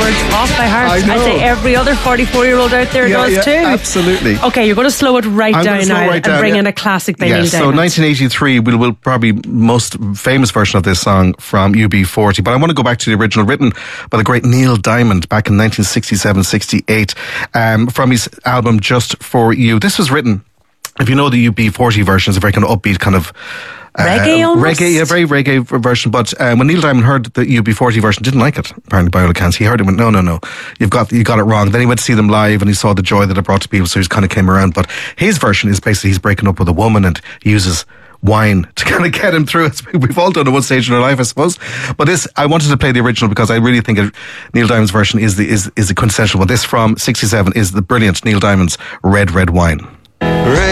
words off by heart. I know. I'd say every other 44-year-old out there does too. Absolutely. Okay, you're going to slow it right I'm down now and bring in a classic by Neil Diamond. So 1983 will probably most famous version of this song from UB40. But I want to go back to the original, written by the great Neil Diamond back in 1967-68 from his album Just For You. This was written, if you know the UB40 version, it's a very kind of upbeat kind of reggae almost? Reggae, a very reggae version. But when Neil Diamond heard the UB40 version, didn't like it, apparently, by all accounts. He heard it and went, no, you got it wrong. Then he went to see them live and he saw the joy that it brought to people, so he kind of came around. But his version is basically he's breaking up with a woman and he uses wine to kind of get him through it. We've all done at one stage in our life, I suppose. But this, I wanted to play the original because I really think Neil Diamond's version is the quintessential one. This from 67 is the brilliant Neil Diamond's Red, Red Wine.